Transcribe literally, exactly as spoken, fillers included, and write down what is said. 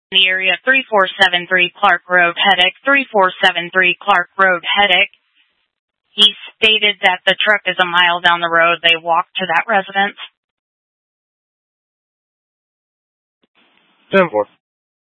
the area, three four seven three Clark Road, Heddick, three four seven three Clark Road, Heddick. He stated that the truck is a mile down the road. They walked to that residence. ten four.